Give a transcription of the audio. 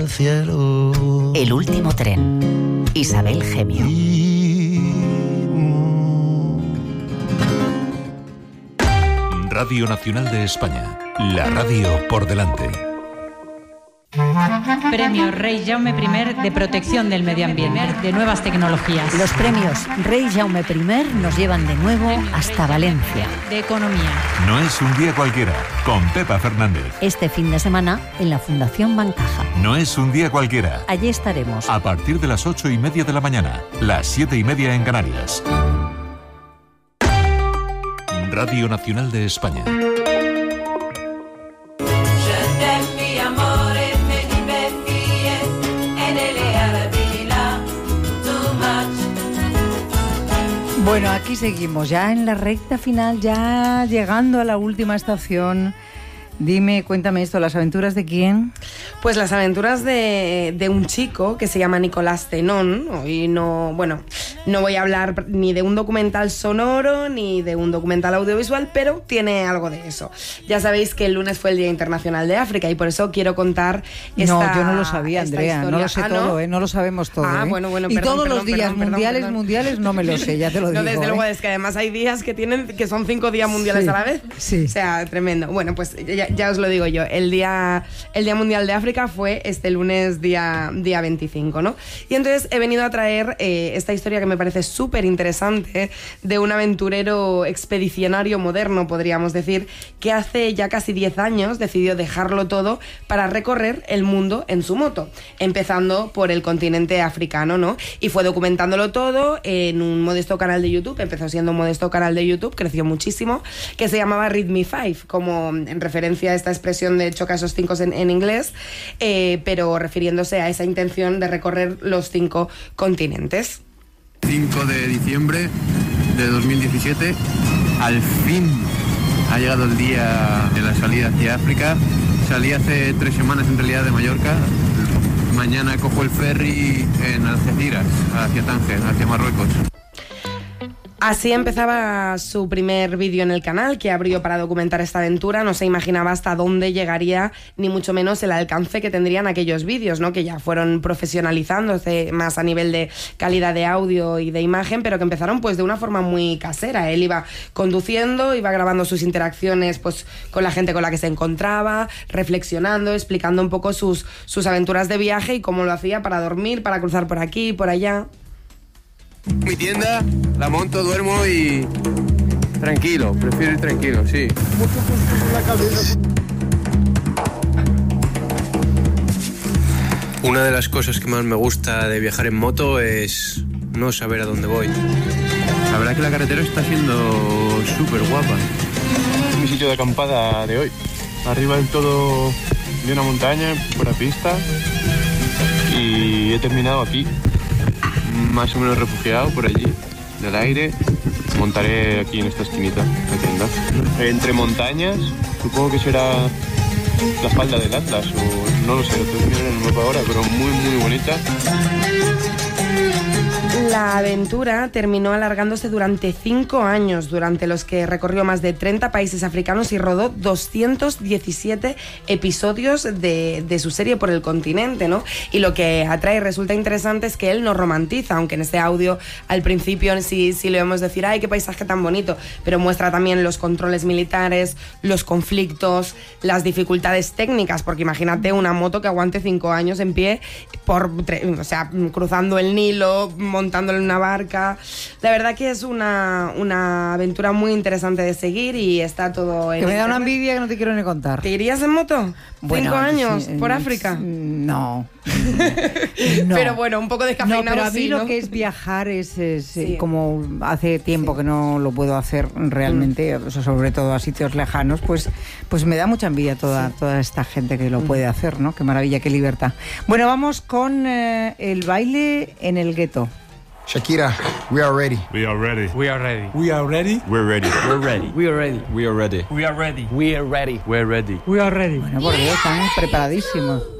el cielo. El último tren. Isabel Gemio. Radio Nacional de España. La radio por delante. Premio Rey Jaume I de Protección del Medio Ambiente, de Nuevas Tecnologías. Los premios Rey Jaume I nos llevan de nuevo hasta Valencia. De Economía. No es un día cualquiera, con Pepa Fernández. Este fin de semana en la Fundación Bancaja. No es un día cualquiera. Allí estaremos. A partir de las 8:30 de la mañana, las 7:30 en Canarias. Radio Nacional de España. Bueno, aquí seguimos, ya en la recta final, ya llegando a la última estación. Dime, cuéntame esto, ¿las aventuras de quién? Pues las aventuras de un chico que se llama Nicolás Zenón. Hoy no voy a hablar ni de un documental sonoro ni de un documental audiovisual, pero tiene algo de eso. Ya sabéis que el lunes fue el Día Internacional de África y por eso quiero contar esta. No, yo no lo sabía, Andrea, historia. No lo sé todo, no lo sabemos todo. Bueno, y perdón, todos los días mundiales no me lo sé, ya te lo digo. No, desde luego, es que además hay días que son 5 días mundiales sí, a la vez. Sí. O sea, tremendo. Bueno, pues ya os lo digo yo, el Día Mundial de África fue este lunes día 25, ¿no? Y entonces he venido a traer esta historia que me parece súper interesante de un aventurero expedicionario moderno, podríamos decir, que hace ya casi 10 años decidió dejarlo todo para recorrer el mundo en su moto, empezando por el continente africano, ¿no? Y fue documentándolo todo en un modesto canal de YouTube, empezó siendo un modesto canal de YouTube, creció muchísimo, que se llamaba Read Me 5, como en referencia a esta expresión de choca esos 5 en inglés, pero refiriéndose a esa intención de recorrer los 5 continentes. 5 de diciembre de 2017, al fin ha llegado el día de la salida hacia África. Salí hace 3 semanas en realidad de Mallorca. Mañana cojo el ferry en Algeciras, hacia Tánger, hacia Marruecos. Así empezaba su primer vídeo en el canal, que abrió para documentar esta aventura. No se imaginaba hasta dónde llegaría, ni mucho menos el alcance que tendrían aquellos vídeos, ¿no? Que ya fueron profesionalizándose más a nivel de calidad de audio y de imagen, pero que empezaron pues de una forma muy casera. Él iba conduciendo, iba grabando sus interacciones pues con la gente con la que se encontraba, reflexionando, explicando un poco sus aventuras de viaje y cómo lo hacía para dormir, para cruzar por aquí y por allá. Mi tienda, la monto, duermo y tranquilo, prefiero ir tranquilo, sí. Una de las cosas que más me gusta de viajar en moto es no saber a dónde voy. La verdad que la carretera está siendo súper guapa. Es mi sitio de acampada de hoy. Arriba del todo de una montaña, por la pista, y he terminado aquí. Más o menos refugiado por allí, del aire. Montaré aquí en esta esquinita la tienda. Entre montañas, supongo que será la falda del Atlas, o no lo sé, lo tengo que mirar en el mapa ahora, pero muy muy bonita. La aventura terminó alargándose durante 5 años, durante los que recorrió más de 30 países africanos y rodó 217 episodios de su serie por el continente, ¿no? Y lo que atrae y resulta interesante es que él no romantiza, aunque en este audio al principio sí le oímos decir ¡ay, qué paisaje tan bonito! Pero muestra también los controles militares, los conflictos, las dificultades técnicas, porque imagínate una moto que aguante 5 años en pie, cruzando el Nilo, montándole en una barca. La verdad que es una aventura muy interesante de seguir y está todo en que me da una internet. envidia que no te quiero ni contar. ¿Te irías en moto? Bueno, 5 años sí, por África. No. Pero bueno, un poco descafeinado. No, pero a mí sí, lo ¿no? que es viajar es Sí. como hace tiempo que no lo puedo hacer realmente, o sea, sobre todo a sitios lejanos, pues me da mucha envidia toda esta gente que lo puede hacer, ¿no? Qué maravilla, qué libertad. Bueno, vamos con el baile en el gueto. Shakira, we are ready. We are ready. We are ready. We are ready. We're ready. We're ready. We are ready. We are ready. We are ready. We are ready. We're ready. We are ready. Bueno, por Dios, están preparadísimos.